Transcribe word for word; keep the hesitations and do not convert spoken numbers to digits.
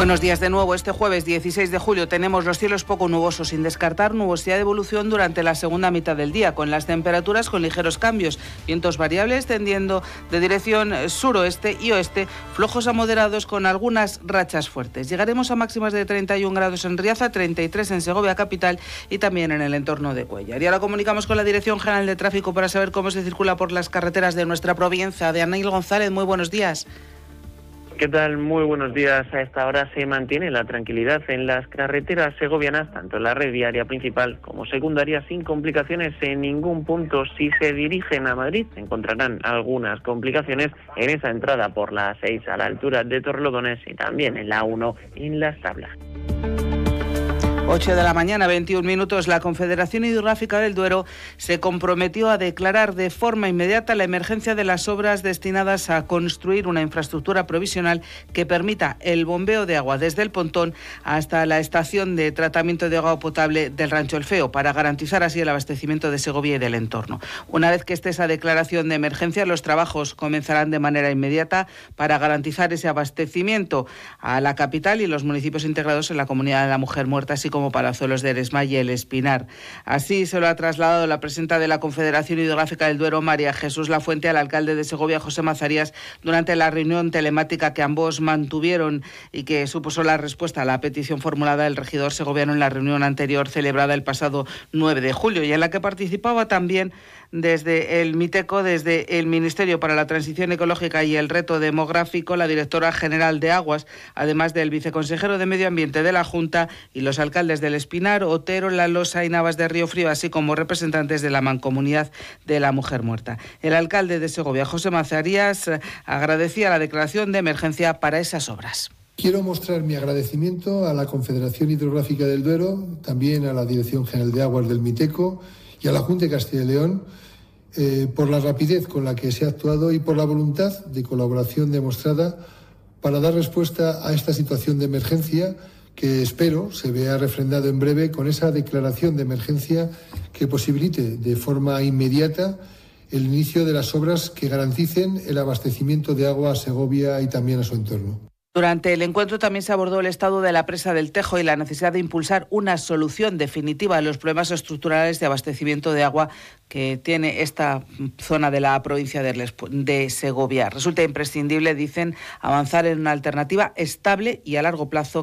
Buenos días de nuevo. Este jueves dieciséis de julio tenemos los cielos poco nubosos, sin descartar nubosidad de evolución durante la segunda mitad del día, con las temperaturas con ligeros cambios, vientos variables tendiendo de dirección suroeste y oeste, flojos a moderados con algunas rachas fuertes. Llegaremos a máximas de treinta y un grados en Riaza, treinta y tres en Segovia capital y también en el entorno de Cuéllar. Y ahora comunicamos con la Dirección General de Tráfico para saber cómo se circula por las carreteras de nuestra provincia. De Anail González, muy buenos días. ¿Qué tal? Muy buenos días. A esta hora se mantiene la tranquilidad en las carreteras segovianas, tanto en la red viaria principal como secundaria, sin complicaciones en ningún punto. Si se dirigen a Madrid, encontrarán algunas complicaciones en esa entrada por la A seis a la altura de Torrelodones y también en la A uno en Las Tablas. ocho de la mañana, veintiún minutos. La Confederación Hidrográfica del Duero se comprometió a declarar de forma inmediata la emergencia de las obras destinadas a construir una infraestructura provisional que permita el bombeo de agua desde el pontón hasta la estación de tratamiento de agua potable del Rancho El Feo, para garantizar así el abastecimiento de Segovia y del entorno. Una vez que esté esa declaración de emergencia, los trabajos comenzarán de manera inmediata para garantizar ese abastecimiento a la capital y los municipios integrados en la Comunidad de la Mujer Muerta, así como como Palazuelos de Eresma y El Espinar. Así se lo ha trasladado la presidenta de la Confederación Hidrográfica del Duero, María Jesús Lafuente, al alcalde de Segovia, José Mazarías, durante la reunión telemática que ambos mantuvieron y que supuso la respuesta a la petición formulada del regidor segoviano en la reunión anterior celebrada el pasado nueve de julio y en la que participaba también desde el MITECO, desde el Ministerio para la Transición Ecológica y el Reto Demográfico, la directora general de Aguas, además del viceconsejero de Medio Ambiente de la Junta y los alcaldes del Espinar, Otero, La Losa y Navas de Río Frío, así como representantes de la Mancomunidad de la Mujer Muerta. El alcalde de Segovia, José Mazarías, agradecía la declaración de emergencia para esas obras. Quiero mostrar mi agradecimiento a la Confederación Hidrográfica del Duero, también a la Dirección General de Aguas del MITECO y a la Junta de Castilla y León, eh, por la rapidez con la que se ha actuado y por la voluntad de colaboración demostrada para dar respuesta a esta situación de emergencia que espero se vea refrendado en breve con esa declaración de emergencia que posibilite de forma inmediata el inicio de las obras que garanticen el abastecimiento de agua a Segovia y también a su entorno. Durante el encuentro también se abordó el estado de la presa del Tejo y la necesidad de impulsar una solución definitiva a los problemas estructurales de abastecimiento de agua que tiene esta zona de la provincia de Segovia. Resulta imprescindible, dicen, avanzar en una alternativa estable y a largo plazo